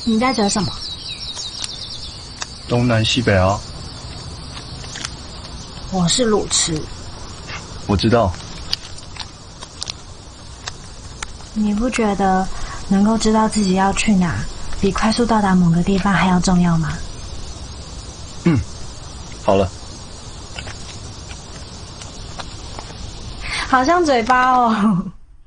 你在折什么？ 东南西北啊。 我是路痴。 我知道。 你不觉得能够知道自己要去哪，比快速到达某个地方还要重要吗？ 好了。 好像嘴巴哦。